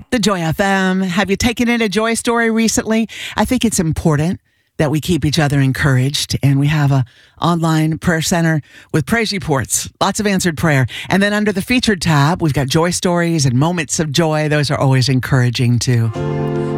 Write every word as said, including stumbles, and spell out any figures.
The Joy F M. Have you taken in a joy story recently? I think it's important that we keep each other encouraged, and we have a online prayer center with praise reports, lots of answered prayer. And then under the featured tab, we've got joy stories and moments of joy. Those are always encouraging too.